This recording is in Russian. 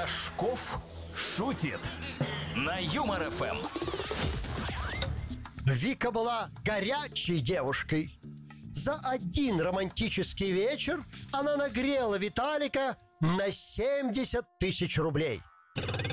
Рожков шутит на Юмор ФМ. Вика была горячей девушкой. За один романтический вечер она нагрела Виталика на 70 тысяч рублей.